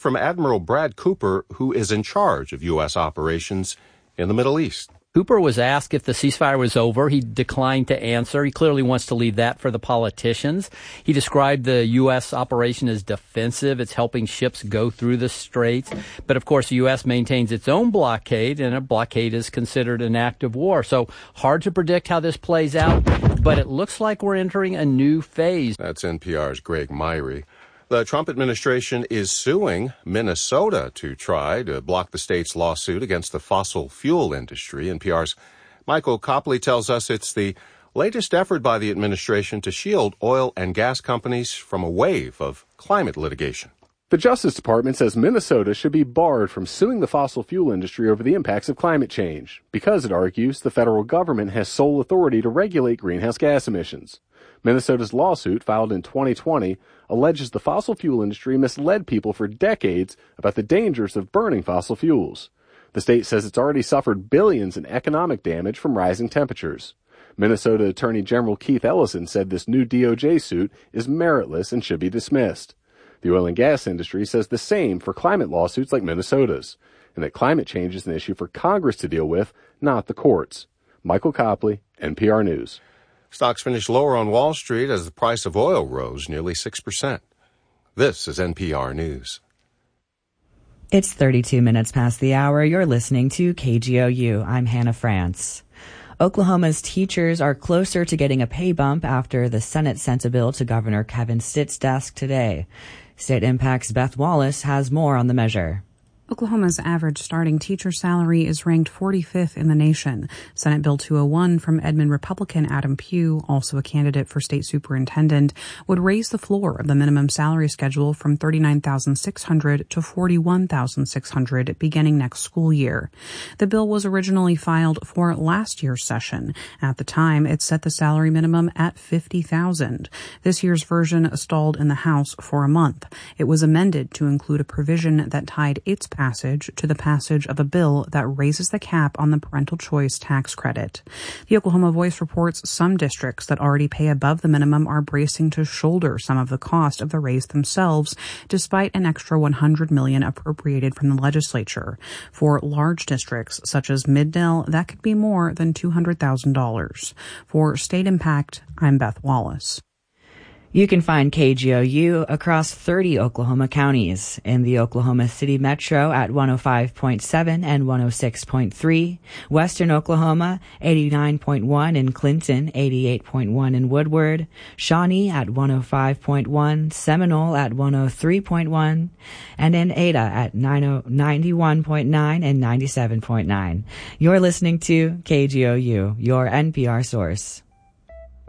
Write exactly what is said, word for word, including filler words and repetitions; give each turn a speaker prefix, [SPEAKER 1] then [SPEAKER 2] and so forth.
[SPEAKER 1] from Admiral Brad Cooper, who is in charge of U S operations in the Middle East.
[SPEAKER 2] Cooper was asked if the ceasefire was over. He declined to answer. He clearly wants to leave that for the politicians. He described the U S operation as defensive. It's helping ships go through the straits. But of course, the U S maintains its own blockade, and a blockade is considered an act of war. So hard to predict how this plays out, but it looks like we're entering a new phase.
[SPEAKER 1] That's N P R's Greg Myrie. The Trump administration is suing Minnesota to try to block the state's lawsuit against the fossil fuel industry. N P R's Michael Copley tells us it's the latest effort by the administration to shield oil and gas companies from a wave of climate litigation.
[SPEAKER 3] The Justice Department says Minnesota should be barred from suing the fossil fuel industry over the impacts of climate change because, it argues, the federal government has sole authority to regulate greenhouse gas emissions. Minnesota's lawsuit, filed in twenty twenty, alleges the fossil fuel industry misled people for decades about the dangers of burning fossil fuels. The state says it's already suffered billions in economic damage from rising temperatures. Minnesota Attorney General Keith Ellison said this new D O J suit is meritless and should be dismissed. The oil and gas industry says the same for climate lawsuits like Minnesota's, and that climate change is an issue for Congress to deal with, not the courts. Michael Copley, N P R News.
[SPEAKER 1] Stocks finished lower on Wall Street as the price of oil rose nearly six percent. This is N P R News.
[SPEAKER 4] It's thirty-two minutes past the hour. You're listening to K G O U. I'm Hannah France. Oklahoma's teachers are closer to getting a pay bump after the Senate sent a bill to Governor Kevin Stitt's desk today. State Impact's Beth Wallace has more on the measure.
[SPEAKER 5] Oklahoma's average starting teacher salary is ranked forty-fifth in the nation. Senate Bill two oh one from Edmond Republican Adam Pugh, also a candidate for state superintendent, would raise the floor of the minimum salary schedule from thirty-nine thousand six hundred dollars to forty-one thousand six hundred dollars beginning next school year. The bill was originally filed for last year's session. At the time, it set the salary minimum at fifty thousand dollars. This year's version stalled in the House for a month. It was amended to include a provision that tied its passage to the passage of a bill that raises the cap on the parental choice tax credit. The Oklahoma Voice reports some districts that already pay above the minimum are bracing to shoulder some of the cost of the raise themselves, despite an extra one hundred million dollars appropriated from the legislature. For large districts such as Mid-Dell, that could be more than two hundred thousand dollars. For State Impact, I'm Beth Wallace.
[SPEAKER 4] You can find K G O U across thirty Oklahoma counties, in the Oklahoma City Metro at one oh five point seven and one oh six point three, Western Oklahoma eighty-nine point one, in Clinton eighty-eight point one, in Woodward, Shawnee at one oh five point one, Seminole at one oh three point one, and in Ada at ninety-one point nine and ninety-seven point nine. You're listening to K G O U, your N P R source.